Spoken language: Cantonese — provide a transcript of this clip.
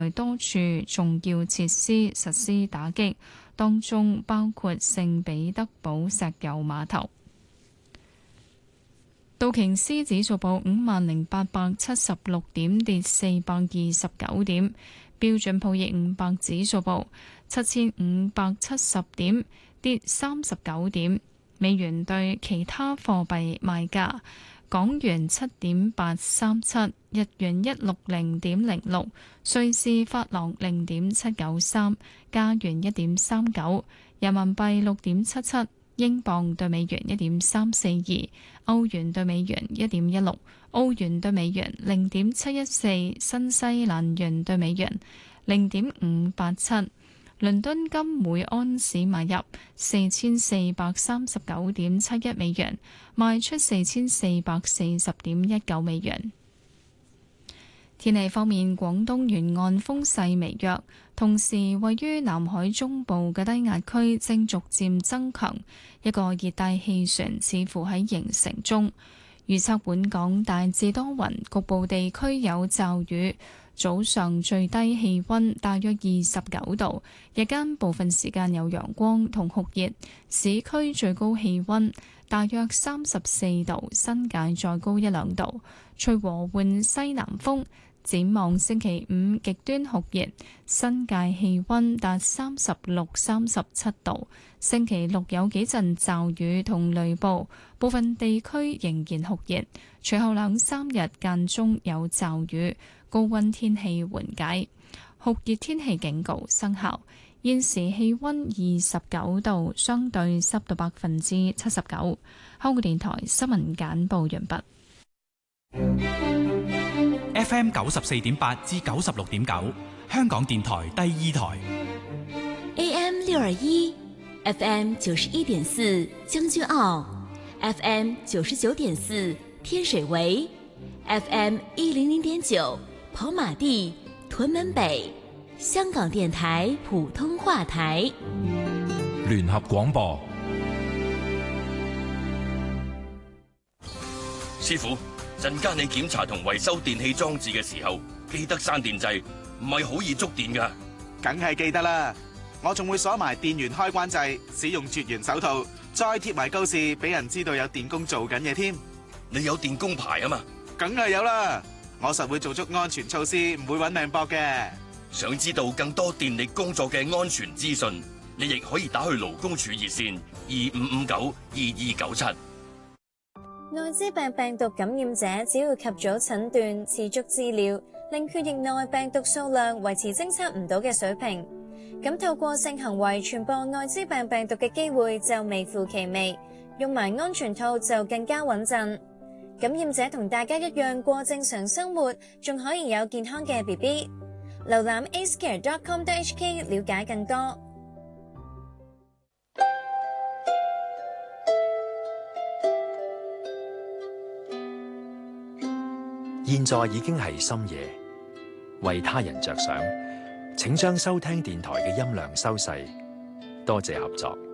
多處重要設施實施打擊，當中包括聖彼得堡石油碼頭。道瓊斯指數報50,876點，跌429點。標準普爾500指數報7,570點，跌39點。美元對其他貨幣賣價：港元7.837，日元160.06，瑞士法郎0.793，加元1.39，人民幣6.77，英鎊對美元1.342，歐元對美元1.16，澳元對美元0.714，新西蘭元對美元0.587。倫敦金每安士買入4439.71美元，賣出4440.19美元。天氣方面，廣東沿岸風勢微弱，同時位於南海中部嘅低壓區正逐漸增強，一個熱帶氣旋似乎喺形成中。預測本港大致多雲，局部地區有驟雨。早上最低氣溫大約29度，日間部分時間有陽光同酷熱，市區最高氣溫大約34度，新界再高1-2度，吹和緩西南風。展望星期五極端酷熱，新界氣溫達36、37度。星期六有幾陣驟雨同雷暴，部分地區仍然酷熱。隨後2-3日間中有驟雨，高溫天氣緩解，酷熱天氣警告生效。現時氣溫29度，相對濕度79%。香港電台新聞簡報完畢。 FM 94.8至96.9，香港電台第2台。 AM 621 FM 91.4將軍澳 FM 99.4天水圍 FM 100.9跑馬地屯門北，香港電台普通話台。 聯合廣播。 師傅，陣間你檢查同維修電器裝置嘅時候，記得閂電掣，唔係好易觸電㗎。 梗係記得啦，我仲會鎖埋電源開關掣，使用絕緣手套，再貼埋告示俾人知道有電工做緊嘢添。 你有電工牌啊嘛？ 梗係有啦，我實會做足安全措施，唔會搵命搏嘅。 想知道更多電力工作嘅安全資訊，你亦可以打去勞工處熱線25592297。 艾滋病病毒感染者只要及早診斷、持續治療，令血液內病毒數量維持偵測唔到嘅水平，咁透過性行為傳播艾滋病病毒嘅機會就微乎其微。用埋安全套就更加穩陣。感染者同大家一樣過正常生活，仲可以有健康嘅 BB。瀏覽 acecare.com.hk 了解更多。 現在已經係深夜，為他人着想，請將收聽電台嘅音量收細。多謝合作。